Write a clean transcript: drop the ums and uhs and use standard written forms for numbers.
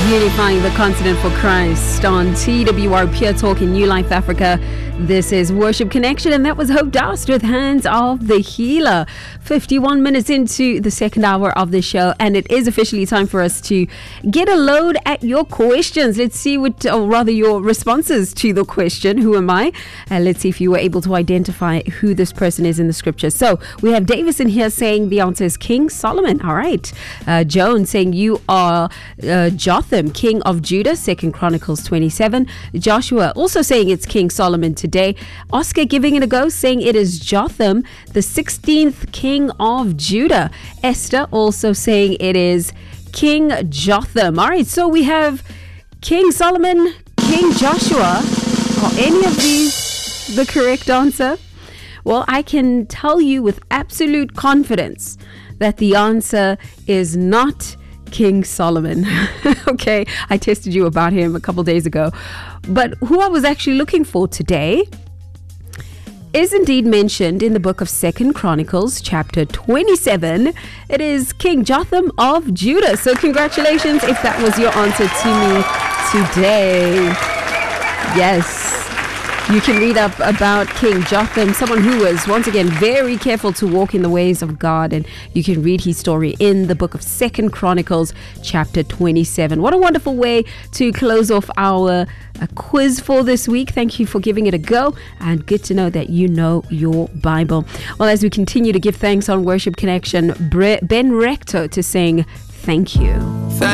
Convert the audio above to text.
Unifying the continent for Christ on TWR Pure Talk in New Life Africa. This is Worship Connection, and that was Hope Dust with Hands of the Healer. 51 minutes into the second hour of the show, and it is officially time for us to get a load at your questions. Let's see or rather your responses to the question, who am I? Let's see if you were able to identify who this person is in the scripture. So we have Davison here saying the answer is King Solomon. All right. Joan saying you are Jotham, king of Judah, 2 Chronicles 27. Joshua also saying it's King Solomon today. Oscar giving it a go, saying it is Jotham, the 16th king of Judah. Esther also saying it is King Jotham. All right, so we have King Solomon, King Joshua. Are any of these the correct answer? Well, I can tell you with absolute confidence that the answer is not King Solomon. Okay, I tested you about him a couple days ago. But who I was actually looking for today is indeed mentioned in the book of 2 Chronicles, chapter 27. It is King Jotham of Judah. So congratulations if that was your answer to me today. Yes. You can read up about King Jotham, someone who was, once again, very careful to walk in the ways of God. And you can read his story in the book of 2 Chronicles, chapter 27. What a wonderful way to close off our quiz for this week. Thank you for giving it a go. And good to know that you know your Bible. Well, as we continue to give thanks on Worship Connection, Ben Rector to sing thank you.